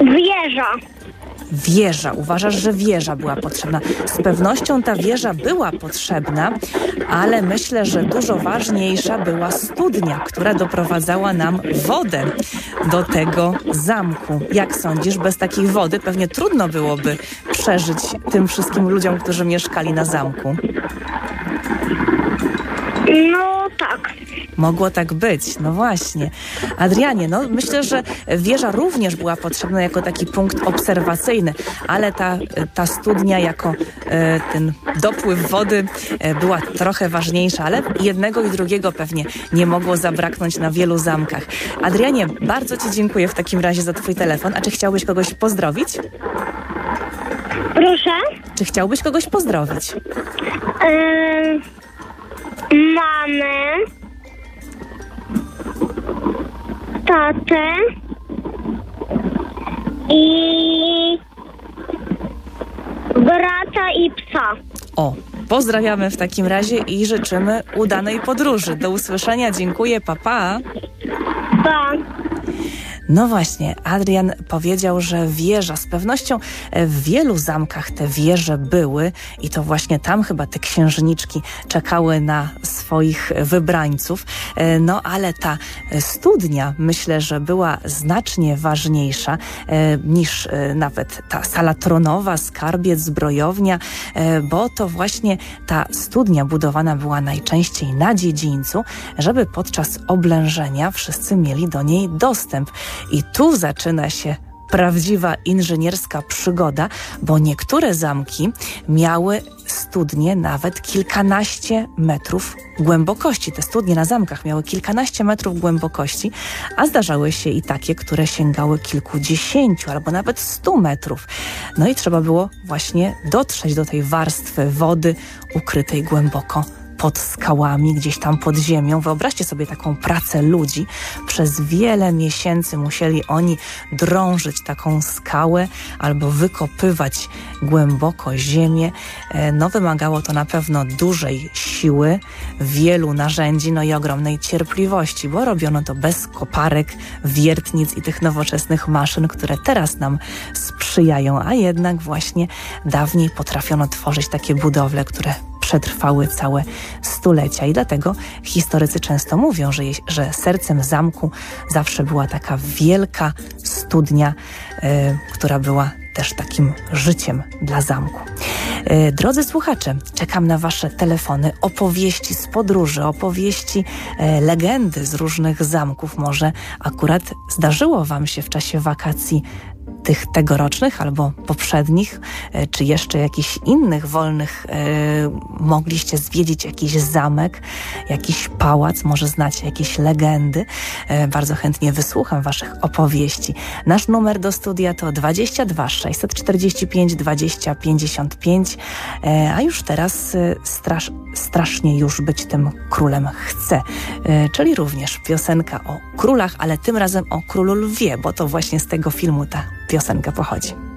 Wieża. Wieża. Uważasz, że wieża była potrzebna. Z pewnością ta wieża była potrzebna, ale myślę, że dużo ważniejsza była studnia, która doprowadzała nam wodę do tego zamku. Jak sądzisz, bez takiej wody pewnie trudno byłoby przeżyć tym wszystkim ludziom, którzy mieszkali na zamku? No tak. Mogło tak być, no właśnie. Adrianie, no myślę, że wieża również była potrzebna jako taki punkt obserwacyjny, ale ta studnia jako ten dopływ wody była trochę ważniejsza, ale jednego i drugiego pewnie nie mogło zabraknąć na wielu zamkach. Adrianie, bardzo Ci dziękuję w takim razie za Twój telefon. A czy chciałbyś kogoś pozdrowić? Proszę? Czy chciałbyś kogoś pozdrowić? Mamę, tatę i brata i psa. O, pozdrawiamy w takim razie i życzymy udanej podróży. Do usłyszenia, dziękuję, pa, pa. Pa. No właśnie, Adrian powiedział, że wieża, z pewnością w wielu zamkach te wieże były i to właśnie tam chyba te księżniczki czekały na swoich wybrańców. No ale ta studnia myślę, że była znacznie ważniejsza niż nawet ta sala tronowa, skarbiec, zbrojownia, bo to właśnie ta studnia budowana była najczęściej na dziedzińcu, żeby podczas oblężenia wszyscy mieli do niej dostęp. I tu zaczyna się prawdziwa inżynierska przygoda, bo niektóre zamki miały studnie nawet kilkanaście metrów głębokości. Te studnie na zamkach miały kilkanaście metrów głębokości, a zdarzały się i takie, które sięgały kilkudziesięciu albo nawet 100 metrów. No i trzeba było właśnie dotrzeć do tej warstwy wody ukrytej głęboko pod skałami, gdzieś tam pod ziemią. Wyobraźcie sobie taką pracę ludzi. Przez wiele miesięcy musieli oni drążyć taką skałę albo wykopywać głęboko ziemię. No wymagało to na pewno dużej siły, wielu narzędzi, no i ogromnej cierpliwości, bo robiono to bez koparek, wiertnic i tych nowoczesnych maszyn, które teraz nam sprzyjają, a jednak właśnie dawniej potrafiono tworzyć takie budowle, które przetrwały całe stulecia i dlatego historycy często mówią, że sercem zamku zawsze była taka wielka studnia, która była też takim życiem dla zamku. Drodzy słuchacze, czekam na Wasze telefony, opowieści z podróży, opowieści, legendy z różnych zamków. Może akurat zdarzyło Wam się w czasie wakacji tych tegorocznych albo poprzednich, czy jeszcze jakichś innych wolnych, mogliście zwiedzić jakiś zamek, jakiś pałac, może znacie jakieś legendy. Bardzo chętnie wysłucham Waszych opowieści. Nasz numer do studia to 22 645 20 55, a już teraz strasznie już być tym królem chcę, czyli również piosenka o królach, ale tym razem o królu lwie, bo to właśnie z tego filmu ta piosenka pochodzi.